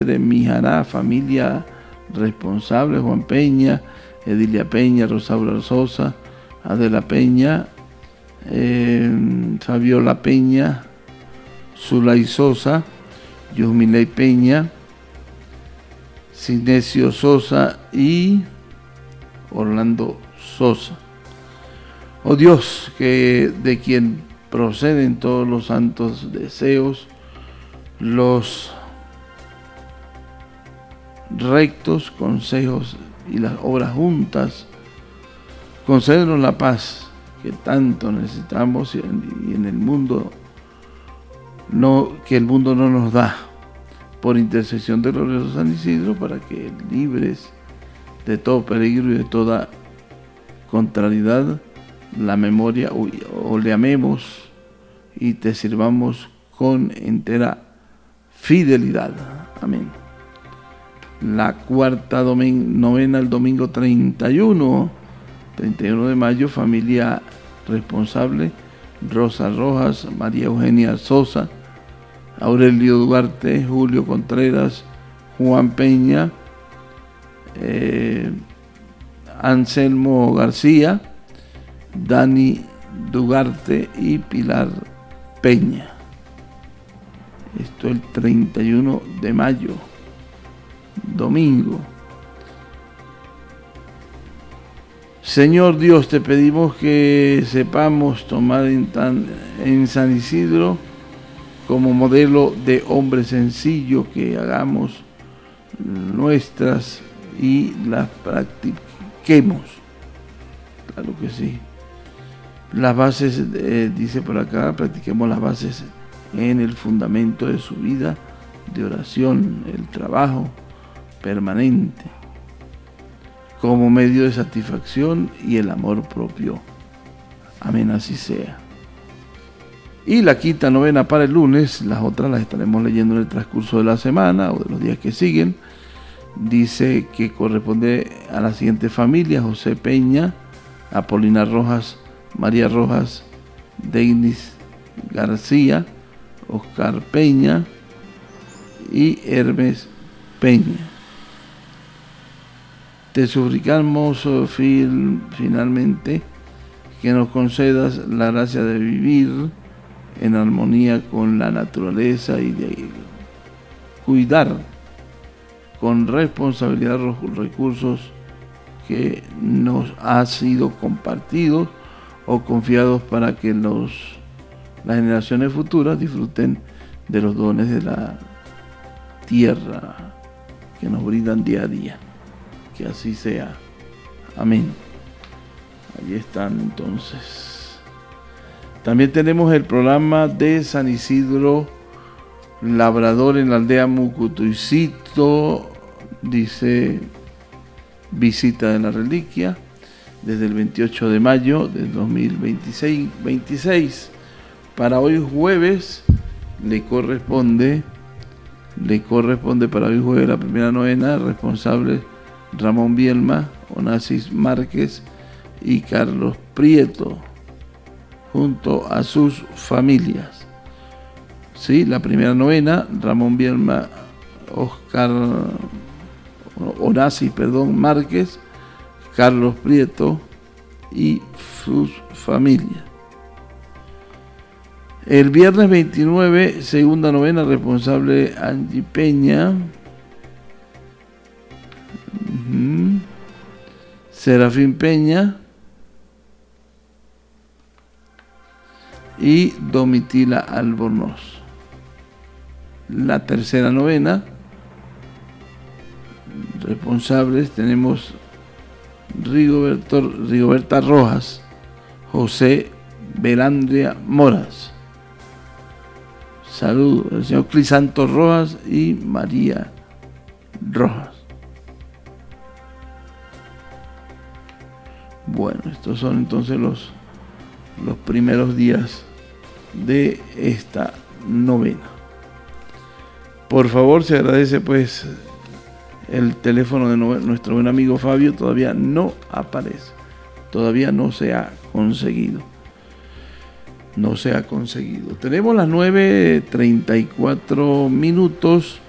de Mijará, familia responsable, Juan Peña, Edilia Peña, Rosaura Sosa, Adela Peña, Fabiola Peña, Zulay Sosa, Yusmilei Peña, Sinesio Sosa y Orlando Sosa. Oh Dios, que de quien proceden todos los santos deseos, los rectos consejos y las obras juntas, concédenos la paz que tanto necesitamos y en el mundo que el mundo no nos da, por intercesión del glorioso San Isidro, para que libres de todo peligro y de toda contrariedad la memoria o le amemos y te sirvamos con entera fidelidad. Amén. La cuarta novena, el domingo 31 de mayo, familia responsable, Rosa Rojas, María Eugenia Sosa, Aurelio Duarte, Julio Contreras, Juan Peña, Anselmo García, Dani Dugarte y Pilar Peña. Esto el 31 de mayo, domingo. Señor Dios, te pedimos que sepamos tomar en San Isidro como modelo de hombre sencillo, que hagamos nuestras y las practiquemos. Claro que sí. Las bases, dice por acá, practiquemos las bases en el fundamento de su vida de oración, el trabajo permanente, como medio de satisfacción y el amor propio. Amén, así sea. Y la quinta novena para el lunes, las otras las estaremos leyendo en el transcurso de la semana o de los días que siguen. Dice que corresponde a la siguiente familia: José Peña, Apolina Rojas, María Rojas, Denis García, Oscar Peña y Hermes Peña. Te suplicamos finalmente que nos concedas la gracia de vivir en armonía con la naturaleza y de cuidar con responsabilidad los recursos que nos han sido compartidos o confiados, para que las generaciones futuras disfruten de los dones de la tierra que nos brindan día a día. Que así sea. Amén. Allí están entonces. También tenemos el programa de San Isidro Labrador en la aldea Mucutuicito. Dice: visita de la reliquia desde el 28 de mayo del 2026. Para hoy jueves le corresponde para hoy jueves la primera novena, responsable Ramón Bielma, Onassis Márquez y Carlos Prieto, junto a sus familias. Sí, la primera novena, Ramón Bielma, Onassis Márquez, Carlos Prieto y sus familias. El viernes 29, segunda novena, responsable Angie Peña, Serafín Peña y Domitila Albornoz. La tercera novena, responsables tenemos Rigoberta Rojas, José Belandria Moras. Saludos al señor Crisanto Rojas y María Rojas. Bueno, estos son entonces los primeros días de esta novena. Por favor, se agradece pues el teléfono de nuestro buen amigo Fabio. Todavía no aparece, todavía no se ha conseguido. Tenemos las 9:34.